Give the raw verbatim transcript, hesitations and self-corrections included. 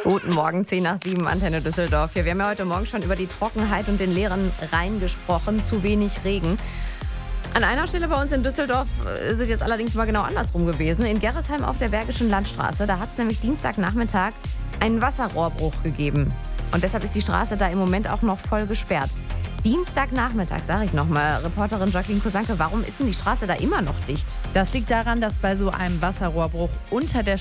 Guten Morgen, zehn nach sieben, Antenne Düsseldorf. Hier. Wir haben ja heute Morgen schon über die Trockenheit und den leeren Rhein gesprochen. Zu wenig Regen. An einer Stelle bei uns in Düsseldorf ist es jetzt allerdings mal genau andersrum gewesen. In Gerresheim auf der Bergischen Landstraße. Da hat es nämlich Dienstagnachmittag einen Wasserrohrbruch gegeben. Und deshalb ist die Straße da im Moment auch noch voll gesperrt. Dienstagnachmittag, sage ich nochmal, Reporterin Jacqueline Kosanke, warum ist denn die Straße da immer noch dicht? Das liegt daran, dass bei so einem Wasserrohrbruch unter der